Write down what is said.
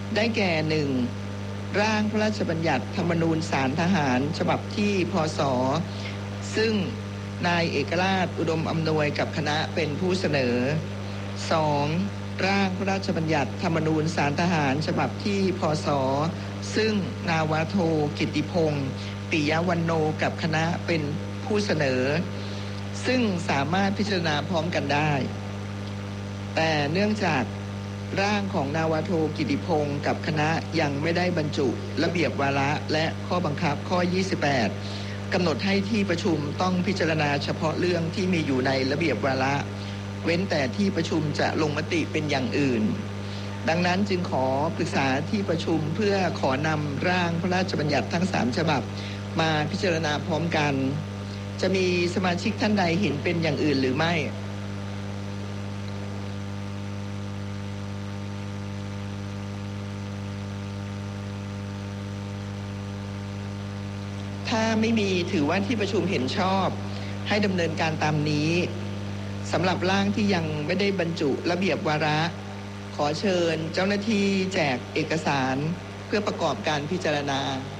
ได้แก่หนึ่งร่างพระราชบัญญัติธรรมนูญศาลทหารฉบับที่พ.ศ.ซึ่งนายเอกราชอุดมอำนวยกับคณะเป็นผู้เสนอ 2. ร่างพระราชบัญญัติธรรมนูญศาลทหารฉบับที่พ.ศ.ซึ่งนาวาโทกิตติพงศ์ปิยวรรณโนกับคณะเป็นผู้เสนอซึ่งสามารถพิจารณาพร้อมกันได้แต่เนื่องจากร่างของนาวาโทกิติพงศ์กับคณะยังไม่ได้บรรจุระเบียบวาระและข้อบังคับข้อ 28 กำหนดให้ที่ประชุมต้องพิจารณาเฉพาะเรื่องที่มีอยู่ในระเบียบวาระเว้นแต่ที่ประชุมจะลงมติเป็นอย่างอื่นดังนั้นจึงขอปรึกษาที่ประชุมเพื่อขอนำร่างพระราชบัญญัติทั้ง3ฉบับมาพิจารณาพร้อมกันจะมีสมาชิกท่านใดเห็นเป็นอย่างอื่นหรือไม่ถ้าไม่มีถือว่าที่ประชุมเห็นชอบให้ดำเนินการตามนี้สำหรับร่างที่ยังไม่ได้บรรจุระเบียบวาระขอเชิญเจ้าหน้าที่แจกเอกสารเพื่อประกอบการพิจารณา